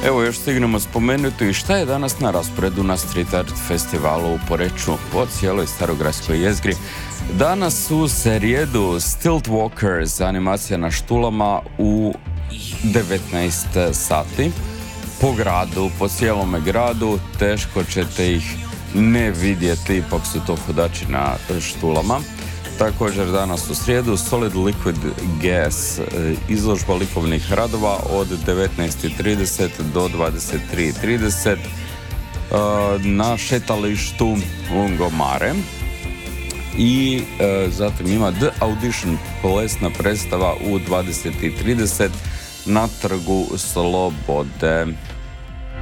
Evo još stignemo spomenuti šta je danas na rasporedu na Street Art festivalu u Poreču po cijeloj starogradskoj jezgri. Danas u srijedu Stilt Walkers, animacija na štulama u 19 sati. Po gradu, po cijelome gradu, teško ćete ih ne vidjeti, ipak su to hodači na štulama. Također danas u srijedu Solid Liquid Gas, izložba likovnih radova od 19.30 do 23.30 na šetalištu Lungomare. I zatim ima The Audition, plesna predstava u 20.30 na Trgu Slobode.